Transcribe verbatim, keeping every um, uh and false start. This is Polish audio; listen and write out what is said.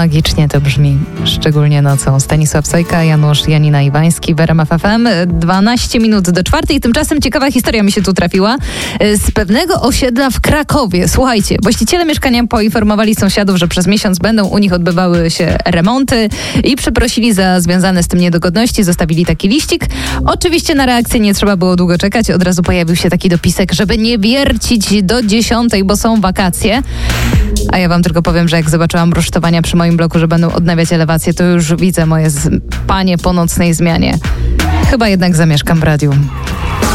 magicznie to brzmi, szczególnie nocą. Stanisław Sojka, Janusz Janina Iwański w R M F F M. dwanaście minut do czwartej. Tymczasem ciekawa historia mi się tu trafiła. Z pewnego osiedla w Krakowie. Słuchajcie, właściciele mieszkania poinformowali sąsiadów, że przez miesiąc będą u nich odbywały się remonty i przeprosili za związane z tym niedogodności. Zostawili taki liścik. Oczywiście na reakcję nie trzeba było długo czekać. Od razu pojawił się taki dopisek, żeby nie wiercić do dziesiątej, bo są wakacje. A ja wam tylko powiem, że jak zobaczyłam rusztowania przy moim bloku, że będą odnawiać elewację, to już widzę moje z... panie po nocnej zmianie. Chyba jednak zamieszkam w radiu.